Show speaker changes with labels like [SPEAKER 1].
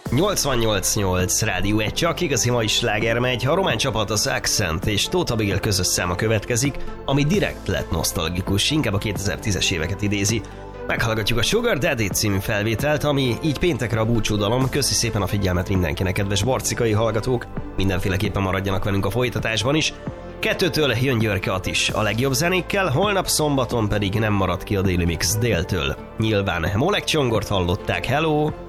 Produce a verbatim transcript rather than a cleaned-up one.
[SPEAKER 1] nyolcvannyolc nyolc Rádió egy, csak igazi mai sláger megy. A román csapat az Accent és Tóth Abigail közös száma következik, ami direkt lett nosztalgikus, inkább a kétezer-tízes éveket idézi. Meghallgatjuk a Sugar Daddy című felvételt, ami így péntekre a búcsúdalom. Köszi szépen a figyelmet mindenkinek, kedves barcikai hallgatók. Mindenféleképpen maradjanak velünk a folytatásban is. Kettőtől jön Györke Attis a legjobb zenékkel, holnap szombaton pedig nem marad ki a Daily Mix déltől. Nyilván Molek Csongort hallották, hello!